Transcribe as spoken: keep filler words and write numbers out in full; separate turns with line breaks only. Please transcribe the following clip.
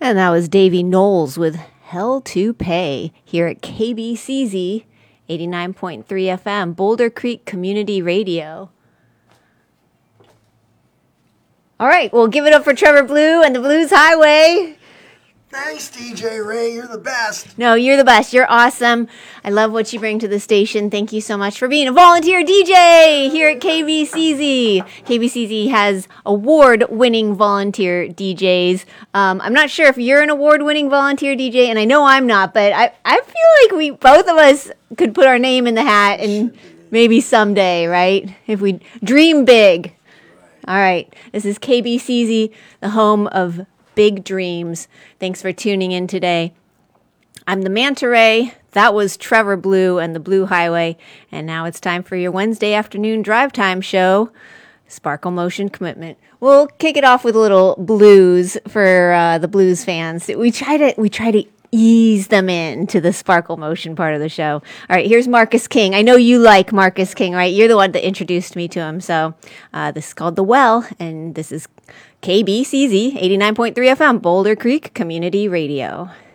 And that was Davey Knowles with Hell to Pay here at K B C Z eighty-nine point three F M, Boulder Creek Community Radio. All right, well, give it up for Trevor Blue and the Blues Highway.
Thanks, D J Ray. You're the best.
No, you're the best. You're awesome. I love what you bring to the station. Thank you so much for being a volunteer D J here at K B C Z. K B C Z has award-winning volunteer D Js. Um, I'm not sure if you're an award-winning volunteer D J, and I know I'm not, but I, I feel like we both of us could put our name in the hat and maybe someday, right? If we dream big. All right. This is K B C Z, the home of big dreams. Thanks for tuning in today. I'm the Manta Ray. That was Trevor Blue and the Blue Highway. And now it's time for your Wednesday afternoon drive time show, Sparkle Motion Commitment. We'll kick it off with a little blues for uh, the blues fans. We try to we try to ease them into the Sparkle Motion part of the show. All right, here's Marcus King. I know you like Marcus King, right? You're the one that introduced me to him. So uh, this is called The Well, and this is K B C Z eighty-nine point three F M, Boulder Creek Community Radio.